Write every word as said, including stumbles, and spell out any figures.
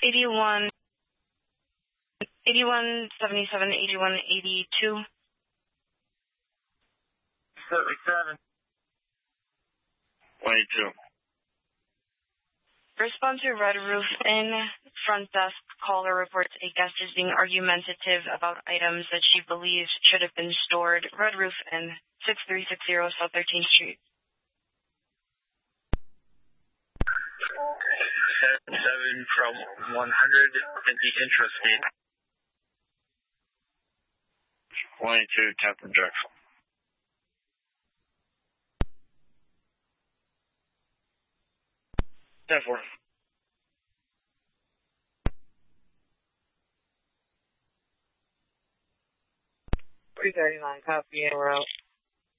eighty-one, eighty-one seventy-seven, eighty-one eighty-two. seventy-seven. twenty-two. Respond to Red Roof Inn. Front desk caller reports a guest is being argumentative about items that she believes should have been stored. Red Roof Inn, six three six zero South thirteenth Street. seven seven from one hundred fifty Intro Street. twenty-two, Captain Jackson. ten four. three thirty-nine, copy, en route.